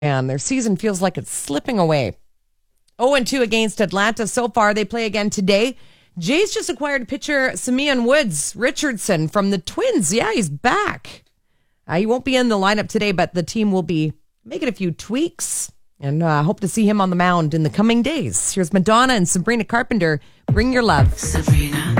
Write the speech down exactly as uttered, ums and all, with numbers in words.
And their season feels like it's slipping away. oh and two against Atlanta so far. They play again today. Jays just acquired pitcher Simeon Woods Richardson from the Twins. Yeah, he's back. Uh, he won't be in the lineup today, but the team will be making a few tweaks. And I uh, hope to see him on the mound in the coming days. Here's Madonna and Sabrina Carpenter. Bring Your Love. Sabrina.